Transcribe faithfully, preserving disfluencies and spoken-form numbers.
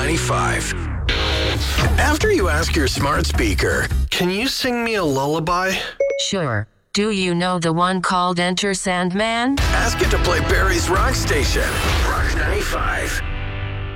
ninety-five. After you ask your smart speaker, can you sing me a lullaby? Sure. Do you know the one called Enter Sandman? Ask it to play Barry's Rock Station. Rock ninety-five.